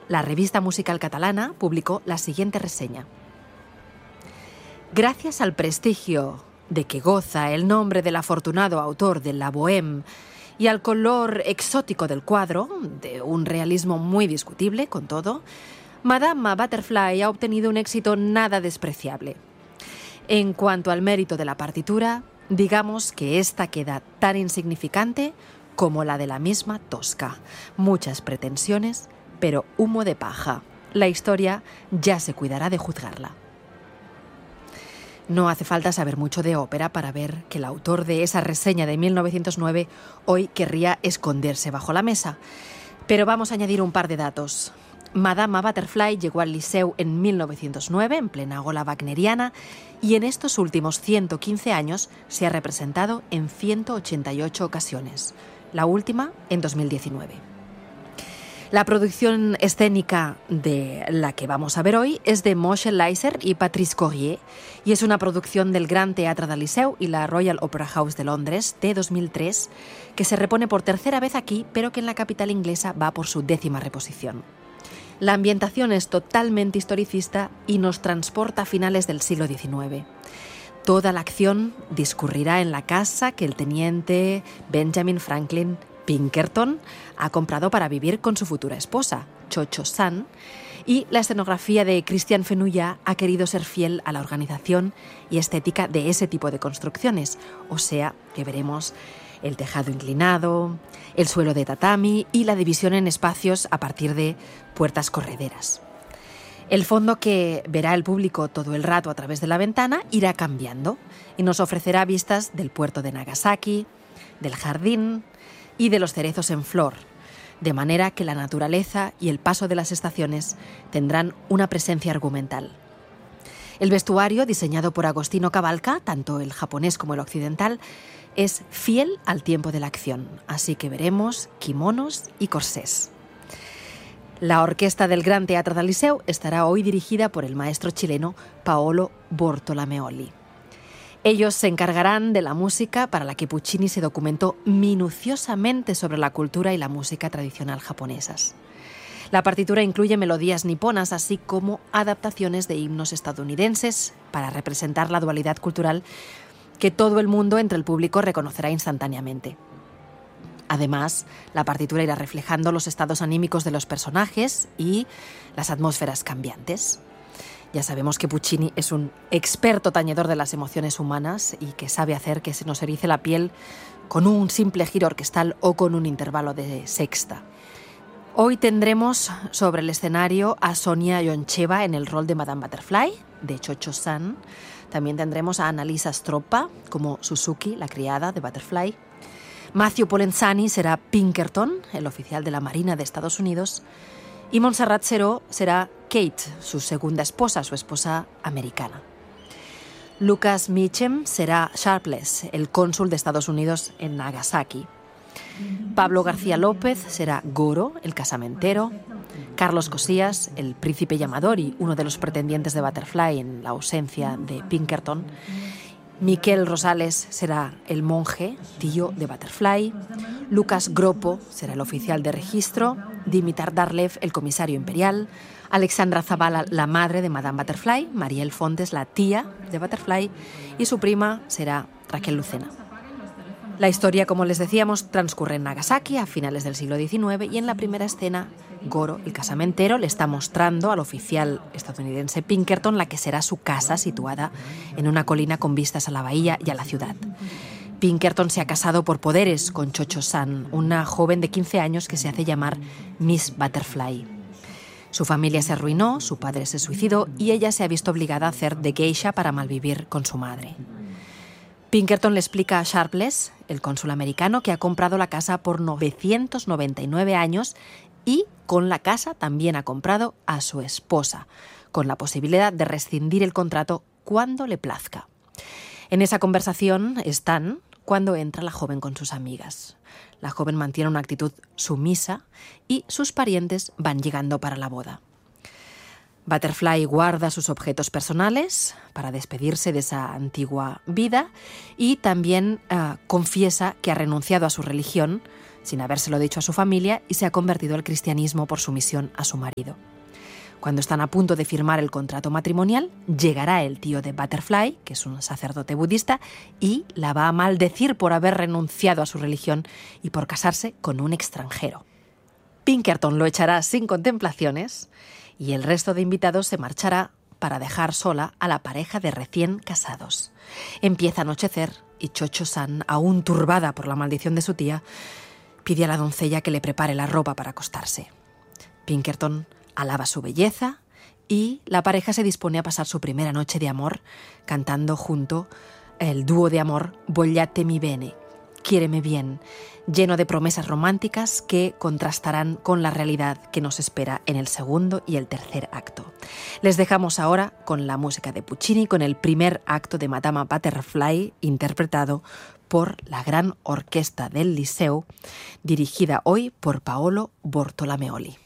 la revista musical catalana publicó la siguiente reseña. Gracias al prestigio de que goza el nombre del afortunado autor de La Bohème y al color exótico del cuadro, de un realismo muy discutible, con todo, Madama Butterfly ha obtenido un éxito nada despreciable. En cuanto al mérito de la partitura, digamos que esta queda tan insignificante como la de la misma Tosca. Muchas pretensiones, pero humo de paja. La historia ya se cuidará de juzgarla. No hace falta saber mucho de ópera para ver que el autor de esa reseña de 1909 hoy querría esconderse bajo la mesa. Pero vamos a añadir un par de datos. Madama Butterfly llegó al Liceu en 1909, en plena ola wagneriana, y en estos últimos 115 años se ha representado en 188 ocasiones, la última en 2019. La producción escénica de la que vamos a ver hoy es de Moshe Leiser y Patrice Corrier y es una producción del Gran Teatre del Liceu y la Royal Opera House de Londres de 2003 que se repone por tercera vez aquí, pero que en la capital inglesa va por su 10ª reposición. La ambientación es totalmente historicista y nos transporta a finales del siglo XIX. Toda la acción discurrirá en la casa que el teniente Benjamin Franklin Pinkerton ha comprado para vivir con su futura esposa, Cho Cho San, y la escenografía de Christian Fenouillat ha querido ser fiel a la organización y estética de ese tipo de construcciones, o sea, que veremos el tejado inclinado, el suelo de tatami y la división en espacios a partir de puertas correderas. El fondo que verá el público todo el rato a través de la ventana irá cambiando y nos ofrecerá vistas del puerto de Nagasaki, del jardín y de los cerezos en flor, de manera que la naturaleza y el paso de las estaciones tendrán una presencia argumental. El vestuario, diseñado por Agostino Cavalca, tanto el japonés como el occidental, es fiel al tiempo de la acción, así que veremos kimonos y corsés. La orquesta del Gran Teatre del Liceu estará hoy dirigida por el maestro chileno Paolo Bortolomeoli. Ellos se encargarán de la música para la que Puccini se documentó minuciosamente sobre la cultura y la música tradicional japonesas. La partitura incluye melodías niponas, así como adaptaciones de himnos estadounidenses para representar la dualidad cultural que todo el mundo entre el público reconocerá instantáneamente. Además, la partitura irá reflejando los estados anímicos de los personajes y las atmósferas cambiantes. Ya sabemos que Puccini es un experto tañedor de las emociones humanas y que sabe hacer que se nos erice la piel con un simple giro orquestal o con un intervalo de sexta. Hoy tendremos sobre el escenario a Sonia Yoncheva en el rol de Madame Butterfly, de Cho Cho San. También tendremos a Annalisa Stroppa como Suzuki, la criada de Butterfly. Matthew Polenzani será Pinkerton, el oficial de la Marina de Estados Unidos. Y Montserrat Seró será Kate, su segunda esposa, su esposa americana. Lucas Meacham será Sharpless, el cónsul de Estados Unidos en Nagasaki. Pablo García López será Goro, el casamentero. Carlos Cosías, el príncipe llamador y uno de los pretendientes de Butterfly en la ausencia de Pinkerton. Miquel Rosales será el monje, tío de Butterfly. Lucas Gropo será el oficial de registro. Dimitar Darlev, el comisario imperial. Alexandra Zavala, la madre de Madame Butterfly. Mariel Fontes, la tía de Butterfly. Y su prima será Raquel Lucena. La historia, como les decíamos, transcurre en Nagasaki a finales del siglo XIX y en la primera escena, Goro, el casamentero, le está mostrando al oficial estadounidense Pinkerton la que será su casa situada en una colina con vistas a la bahía y a la ciudad. Pinkerton se ha casado por poderes con Cho Cho San, una joven de 15 años que se hace llamar Miss Butterfly. Su familia se arruinó, su padre se suicidó y ella se ha visto obligada a hacer de geisha para malvivir con su madre. Pinkerton le explica a Sharpless, el cónsul americano, que ha comprado la casa por 999 años y con la casa también ha comprado a su esposa, con la posibilidad de rescindir el contrato cuando le plazca. En esa conversación están cuando entra la joven con sus amigas. La joven mantiene una actitud sumisa y sus parientes van llegando para la boda. Butterfly guarda sus objetos personales para despedirse de esa antigua vida y también confiesa que ha renunciado a su religión, sin habérselo dicho a su familia, y se ha convertido al cristianismo por sumisión a su marido. Cuando están a punto de firmar el contrato matrimonial, llegará el tío de Butterfly, que es un sacerdote budista, y la va a maldecir por haber renunciado a su religión y por casarse con un extranjero. Pinkerton lo echará sin contemplaciones y el resto de invitados se marchará para dejar sola a la pareja de recién casados. Empieza a anochecer y Cho-Cho-San, aún turbada por la maldición de su tía, pide a la doncella que le prepare la ropa para acostarse. Pinkerton alaba su belleza y la pareja se dispone a pasar su primera noche de amor cantando junto el dúo de amor Vogliate mi bene, Quiéreme bien, lleno de promesas románticas que contrastarán con la realidad que nos espera en el segundo y el tercer acto. Les dejamos ahora con la música de Puccini, con el primer acto de Madama Butterfly, interpretado por la gran orquesta del Liceo, dirigida hoy por Paolo Bortolomeoli.